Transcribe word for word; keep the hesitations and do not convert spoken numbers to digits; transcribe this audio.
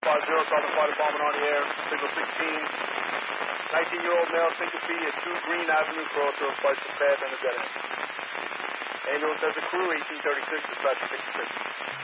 five zero, Southern Flight Department on the air, signal sixteen. nineteen-year-old male, single fee at two Green Avenue, close to a flight to Fed and a dead end. Ambulance has a crew, eighteen thirty-six, dispatch sixty-six.